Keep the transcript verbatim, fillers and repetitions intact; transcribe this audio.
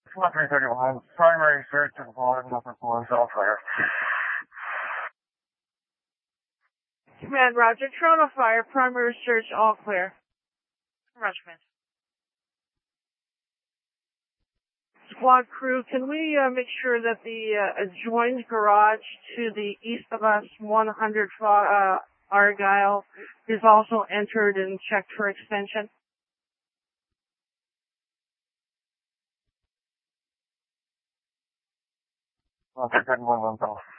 one three thirty-one, primary search of volume upper floor, all clear. Command, roger. Toronto Fire, primary search, all clear. Roger, command. Squad crew, can we uh, make sure that the uh, adjoined garage to the east of us, one hundred uh, Argyle, is also entered and checked for extension? one three thirty-one, one call.